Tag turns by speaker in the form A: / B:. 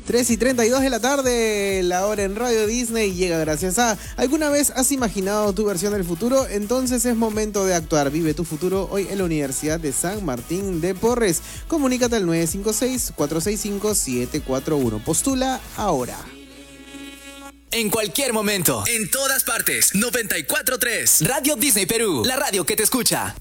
A: 3:32 de la tarde, la hora en Radio Disney llega gracias a... ¿Alguna vez has imaginado tu versión del futuro? Entonces es momento de actuar. Vive tu futuro hoy en la Universidad de San Martín de Porres. Comunícate al 956-465-741. Postula ahora.
B: En cualquier momento, en todas partes, 94.3 Radio Disney Perú, la radio que te escucha.